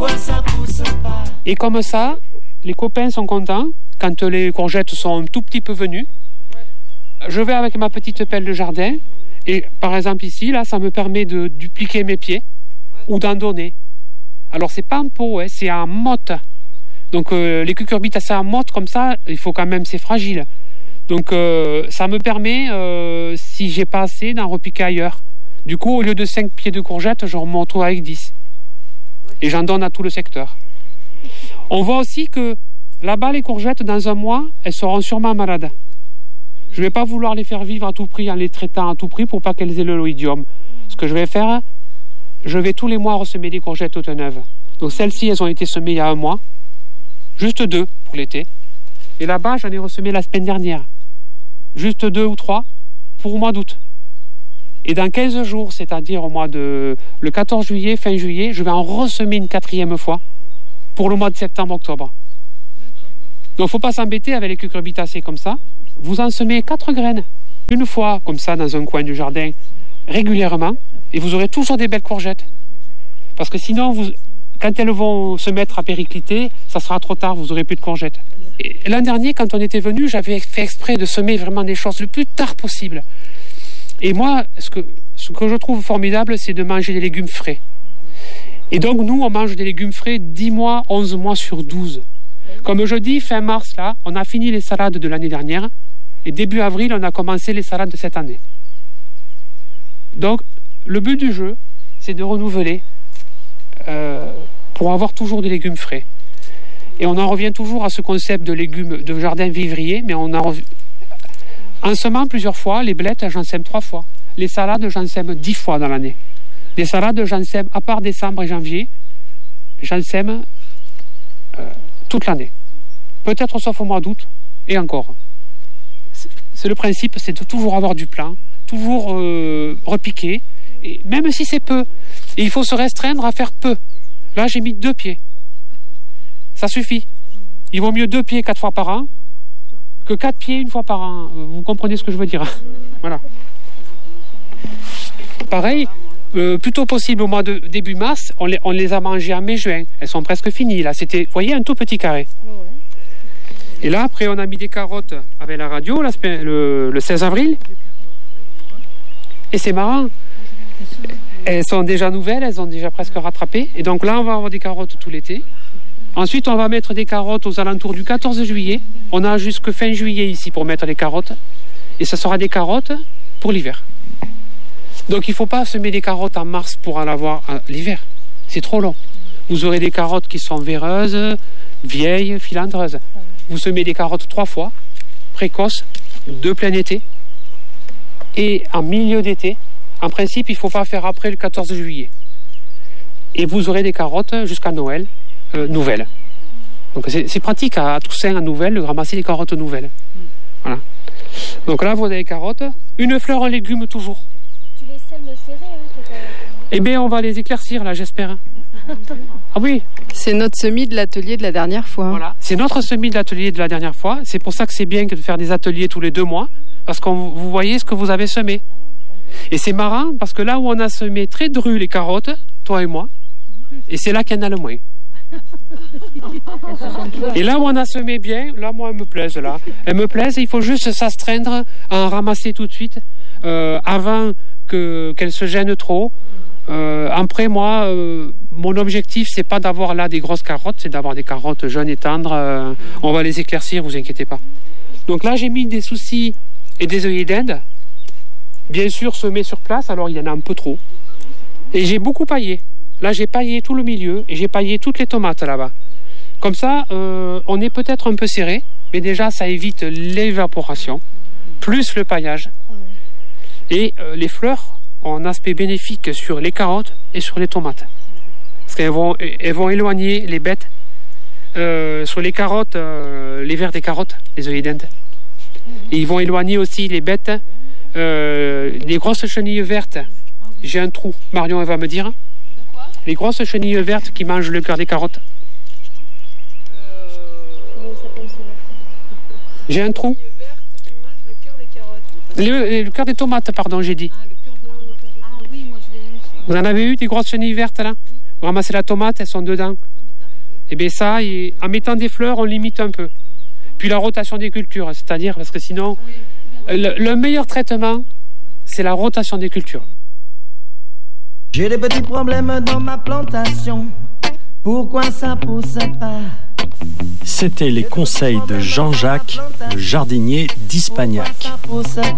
Et comme ça, les copains sont contents quand les courgettes sont un tout petit peu venues. Je vais avec ma petite pelle de jardin et par exemple ici, là, ça me permet de dupliquer mes pieds ou d'en donner. Alors c'est pas en pot, c'est en motte. Donc les cucurbitacées en motte comme ça, il faut quand même, c'est fragile. Donc ça me permet, si j'ai pas assez, d'en repiquer ailleurs. Du coup, au lieu de 5 pieds de courgettes, je me retrouve avec 10. Et j'en donne à tout le secteur. On voit aussi que là-bas, les courgettes, dans un mois, elles seront sûrement malades. Je ne vais pas vouloir les faire vivre à tout prix en les traitant à tout prix pour pas qu'elles aient le l'oïdium. Ce que je vais faire, je vais tous les mois ressemer des courgettes toutes neuves. Donc celles-ci, elles ont été semées il y a un mois. Juste 2 pour l'été. Et là-bas, j'en ai ressemé la semaine dernière. Juste 2 ou 3 pour le mois d'août. Et dans 15 jours, c'est-à-dire au mois de le 14 juillet, fin juillet, je vais en ressemer une 4e fois pour le mois de septembre-octobre. Donc il ne faut pas s'embêter avec les cucurbitacées comme ça. Vous en semez 4 graines, une fois comme ça dans un coin du jardin, régulièrement, et vous aurez toujours des belles courgettes. Parce que sinon, quand elles vont se mettre à péricliter, ça sera trop tard, vous n'aurez plus de courgettes. Et l'an dernier, quand on était venu, j'avais fait exprès de semer vraiment des choses le plus tard possible. Et moi, ce que je trouve formidable, c'est de manger des légumes frais. Et donc, nous, on mange des légumes frais 10 mois, 11 mois sur 12. Comme je dis, fin mars, là, on a fini les salades de l'année dernière. Et début avril, on a commencé les salades de cette année. Donc, le but du jeu, c'est de renouveler pour avoir toujours des légumes frais. Et on en revient toujours à ce concept de légumes de jardin vivrier, mais en semant plusieurs fois, les blettes, j'en sème 3 fois. Les salades, j'en sème 10 fois dans l'année. Les salades, j'en sème, à part décembre et janvier, j'en sème toute l'année. Peut-être sauf au mois d'août, et encore. C'est le principe, c'est de toujours avoir du plan, toujours repiquer, et même si c'est peu. Et il faut se restreindre à faire peu. Là, j'ai mis 2 pieds. Ça suffit. Il vaut mieux 2 pieds 4 fois par an que 4 pieds 1 fois par an. Vous comprenez ce que je veux dire? Voilà. Pareil, plutôt possible au mois de début mars, on les a mangées en mai-juin. Elles sont presque finies. Là, c'était, vous voyez, un tout petit carré. Et là, après, on a mis des carottes avec la radio le 16 avril. Et c'est marrant. Elles sont déjà nouvelles, elles ont déjà presque rattrapé. Et donc là, on va avoir des carottes tout l'été. Ensuite, on va mettre des carottes aux alentours du 14 juillet. On a jusque fin juillet ici pour mettre les carottes. Et ce sera des carottes pour l'hiver. Donc il ne faut pas semer des carottes en mars pour en avoir l'hiver. C'est trop long. Vous aurez des carottes qui sont véreuses, vieilles, filandreuses. Vous semez des carottes 3 fois, précoces, de plein été. Et en milieu d'été, en principe, il ne faut pas faire après le 14 juillet. Et vous aurez des carottes jusqu'à Noël. Nouvelles. Donc c'est pratique à Toussaint, à Nouvelle, de ramasser les carottes nouvelles. Voilà. Donc là, vous avez les carottes. Une fleur en légumes toujours. Tu les sèmes serrées, Eh bien, on va les éclaircir, là, j'espère. Ah oui. C'est notre semis de l'atelier de la dernière fois. Voilà. C'est notre semis de l'atelier de la dernière fois. C'est pour ça que c'est bien de faire des ateliers tous les 2 mois. Parce que vous voyez ce que vous avez semé. Et c'est marrant, parce que là où on a semé très dru les carottes, toi et moi, et c'est là qu'il y en a le moins. Et là où on a semé bien, là moi elles me plaisent là. Elles me plaisent, il faut juste s'astreindre à en ramasser tout de suite avant qu'elles se gênent trop. Après moi, mon objectif c'est pas d'avoir là des grosses carottes, c'est d'avoir des carottes jeunes et tendres. On va les éclaircir, vous inquiétez pas. Donc là j'ai mis des soucis et des œillets d'Inde. Bien sûr semés sur place, alors il y en a un peu trop. Et j'ai beaucoup paillé. Là, j'ai paillé tout le milieu et j'ai paillé toutes les tomates là-bas. Comme ça, on est peut-être un peu serré, mais déjà, ça évite l'évaporation, plus le paillage. Et les fleurs ont un aspect bénéfique sur les carottes et sur les tomates. Parce qu'elles vont éloigner les bêtes. Sur les carottes, les vers des carottes, les œillets d'Inde. Et ils vont éloigner aussi les bêtes, les grosses chenilles vertes. J'ai un trou, Marion, elle va me dire. Les grosses chenilles vertes qui mangent le cœur des carottes. J'ai un trou. Le cœur des tomates, pardon, j'ai dit. Vous en avez eu des grosses chenilles vertes là? Vous ramassez la tomate, elles sont dedans. Et bien ça, en mettant des fleurs, on limite un peu. Puis la rotation des cultures, c'est-à-dire parce que sinon, le meilleur traitement, c'est la rotation des cultures. J'ai des petits problèmes dans ma plantation. Pourquoi ça pousse pas? C'était les conseils de Jean-Jacques, le jardinier d'Ispagnac.